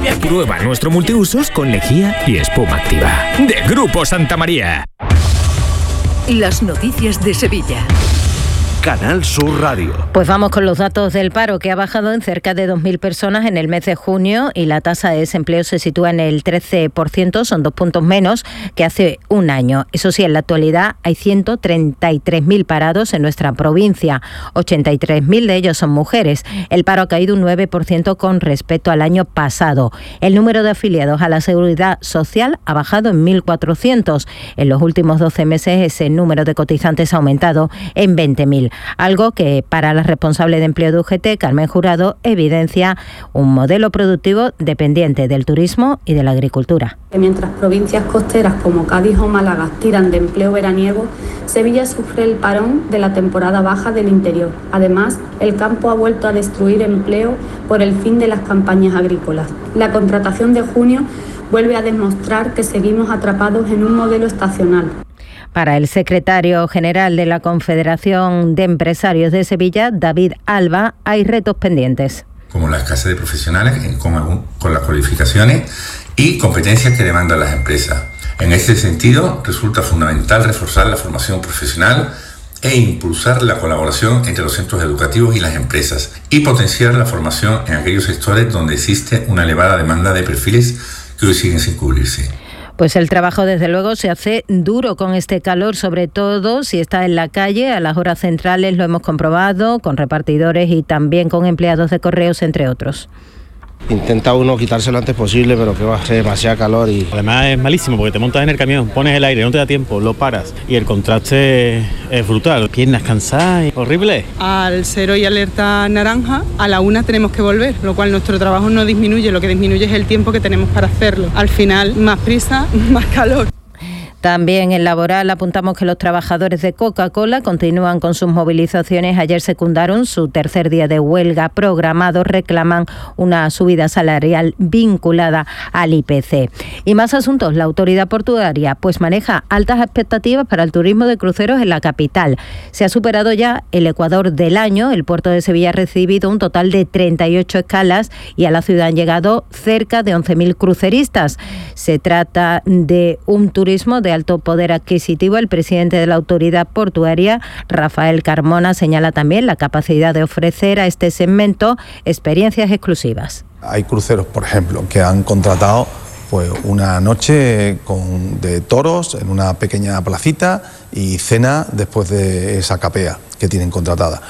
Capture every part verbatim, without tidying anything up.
Prueba nuestro multiusos con lejía y espuma activa. De Grupo Santa María. Las noticias de Sevilla. Canal Sur Radio. Pues vamos con los datos del paro, que ha bajado en cerca de dos mil personas en el mes de junio y la tasa de desempleo se sitúa en el trece por ciento, son dos puntos menos que hace un año. Eso sí, en la actualidad hay ciento treinta y tres mil parados en nuestra provincia, ochenta y tres mil de ellos son mujeres. El paro ha caído un nueve por ciento con respecto al año pasado. El número de afiliados a la Seguridad Social ha bajado en mil cuatrocientos. En los últimos doce meses ese número de cotizantes ha aumentado en veinte mil. Algo que para la responsable de empleo de U G T, Carmen Jurado, evidencia un modelo productivo dependiente del turismo y de la agricultura. Mientras provincias costeras como Cádiz o Málaga tiran de empleo veraniego, Sevilla sufre el parón de la temporada baja del interior. Además, el campo ha vuelto a destruir empleo por el fin de las campañas agrícolas. La contratación de junio vuelve a demostrar que seguimos atrapados en un modelo estacional. Para el secretario general de la Confederación de Empresarios de Sevilla, David Alba, hay retos pendientes. Como la escasez de profesionales con, algún, con las cualificaciones y competencias que demandan las empresas. En este sentido, resulta fundamental reforzar la formación profesional e impulsar la colaboración entre los centros educativos y las empresas y potenciar la formación en aquellos sectores donde existe una elevada demanda de perfiles que hoy siguen sin cubrirse. Pues el trabajo, desde luego, se hace duro con este calor, sobre todo si está en la calle. A las horas centrales lo hemos comprobado, con repartidores y también con empleados de correos, entre otros. Intenta uno quitárselo antes posible, pero que va a ser demasiado calor y... Además es malísimo porque te montas en el camión, pones el aire, no te da tiempo, lo paras y el contraste es brutal. Piernas cansadas, horrible. Al ser hoy alerta naranja, a la una tenemos que volver, lo cual nuestro trabajo no disminuye, lo que disminuye es el tiempo que tenemos para hacerlo. Al final, más prisa, más calor. También en laboral apuntamos que los trabajadores de Coca-Cola continúan con sus movilizaciones. Ayer secundaron su tercer día de huelga programado. Reclaman una subida salarial vinculada al I P C. Y más asuntos. La autoridad portuaria pues maneja altas expectativas para el turismo de cruceros en la capital. Se ha superado ya el ecuador del año. El puerto de Sevilla ha recibido un total de treinta y ocho escalas y a la ciudad han llegado cerca de once mil cruceristas. Se trata de un turismo de alto poder adquisitivo. El presidente de la autoridad portuaria, Rafael Carmona, señala también la capacidad de ofrecer a este segmento experiencias exclusivas. Hay cruceros, por ejemplo, que han contratado pues una noche con, de toros en una pequeña placita y cena después de esa capea que tienen contratada.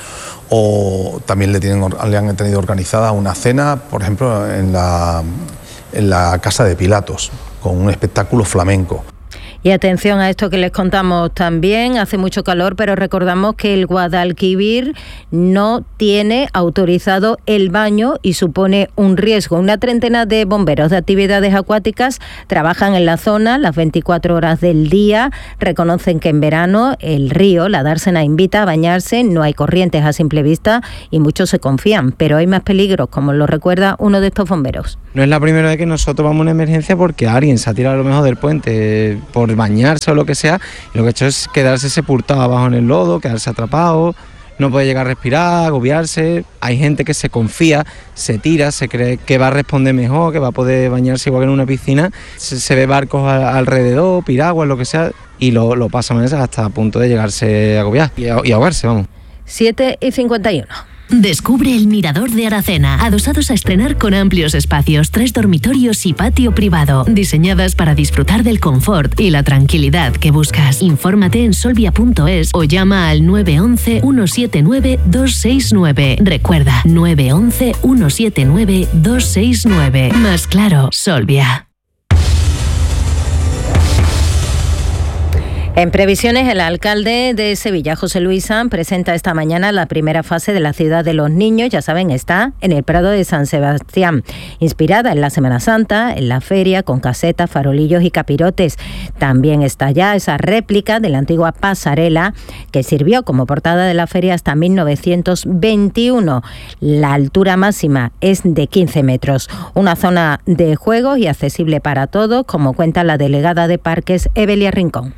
O también le, tienen, le han tenido organizada una cena, por ejemplo, en la, en la Casa de Pilatos, con un espectáculo flamenco. Y atención a esto que les contamos también, hace mucho calor, pero recordamos que el Guadalquivir no tiene autorizado el baño y supone un riesgo. Una treintena de bomberos de actividades acuáticas trabajan en la zona las veinticuatro horas del día. Reconocen que en verano el río, la Dársena, invita a bañarse, no hay corrientes a simple vista y muchos se confían, pero hay más peligros, como lo recuerda uno de estos bomberos. No es la primera vez que nosotros vamos a una emergencia porque alguien se ha tirado a lo mejor del puente por bañarse o lo que sea, y lo que ha hecho es quedarse sepultado abajo en el lodo, quedarse atrapado, no puede llegar a respirar, agobiarse. Hay gente que se confía, se tira, se cree que va a responder mejor, que va a poder bañarse igual que en una piscina, se, se ve barcos a, alrededor, piraguas, lo que sea, y lo, lo pasa hasta a punto de llegarse a agobiar y, y ahogarse, vamos. siete y cincuenta y uno. Descubre el Mirador de Aracena, adosados a estrenar con amplios espacios, tres dormitorios y patio privado, diseñadas para disfrutar del confort y la tranquilidad que buscas. Infórmate en solvia punto es o llama al nueve once, uno siete nueve, dos seis nueve. Recuerda, nueve once, uno siete nueve, dos seis nueve. Más claro, Solvia. En previsiones, el alcalde de Sevilla, José Luis Sanz, presenta esta mañana la primera fase de la Ciudad de los Niños. Ya saben, está en el Prado de San Sebastián, inspirada en la Semana Santa, en la feria, con casetas, farolillos y capirotes. También está ya esa réplica de la antigua pasarela que sirvió como portada de la feria hasta mil novecientos veintiuno. La altura máxima es de quince metros. Una zona de juegos y accesible para todos, como cuenta la delegada de Parques, Evelia Rincón. Son más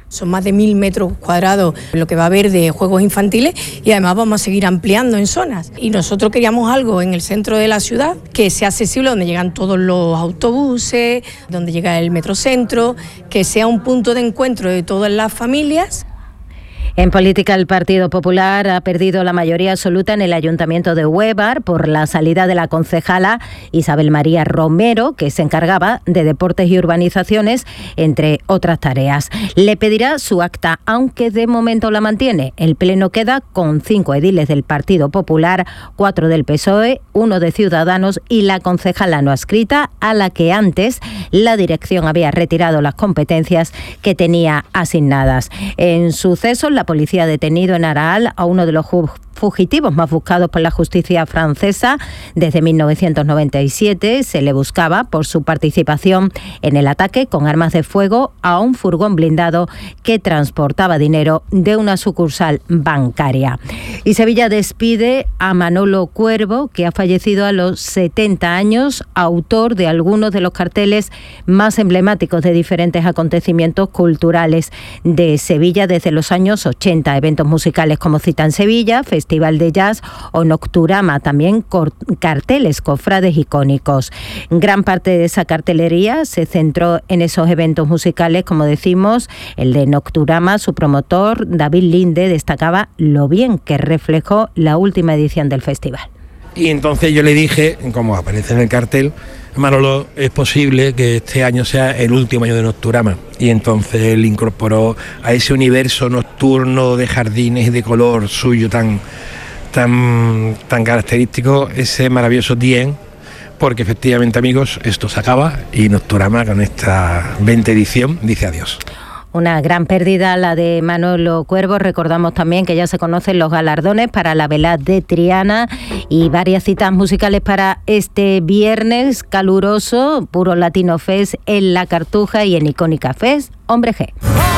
más de mil metros cuadrados lo que va a haber de juegos infantiles, y además vamos a seguir ampliando en zonas. Y nosotros queríamos algo en el centro de la ciudad que sea accesible, donde llegan todos los autobuses, donde llega el metrocentro, que sea un punto de encuentro de todas las familias. En política, el Partido Popular ha perdido la mayoría absoluta en el Ayuntamiento de Huévar por la salida de la concejala Isabel María Romero, que se encargaba de deportes y urbanizaciones, entre otras tareas. Le pedirá su acta, aunque de momento la mantiene. El pleno queda con cinco ediles del Partido Popular, cuatro del P S O E, uno de Ciudadanos y la concejala no adscrita, a la que antes la dirección había retirado las competencias que tenía asignadas. En sucesos, la policía ha detenido en Araal a uno de los fugitivos más buscados por la justicia francesa. Desde mil novecientos noventa y siete se le buscaba por su participación en el ataque con armas de fuego a un furgón blindado que transportaba dinero de una sucursal bancaria. Y Sevilla despide a Manolo Cuervo, que ha fallecido a los setenta años, autor de algunos de los carteles más emblemáticos de diferentes acontecimientos culturales de Sevilla desde los años ochenta, eventos musicales como Cita en Sevilla, Festival de Jazz o Nocturama, también carteles cofrades icónicos. Gran parte de esa cartelería se centró en esos eventos musicales, como decimos, el de Nocturama. Su promotor, David Linde, destacaba lo bien que reflejó la última edición del festival. Y entonces yo le dije, como aparece en el cartel, Manolo, es posible que este año sea el último año de Nocturama. Y entonces él incorporó a ese universo nocturno de jardines y de color suyo tan, tan, tan característico, ese maravilloso Dien, porque efectivamente, amigos, esto se acaba y Nocturama, con esta veinte edición, dice adiós. Una gran pérdida la de Manolo Cuervo. Recordamos también que ya se conocen los galardones para la velada de Triana y varias citas musicales para este viernes caluroso, Puro Latino Fest en La Cartuja y en Icónica Fest Hombre G.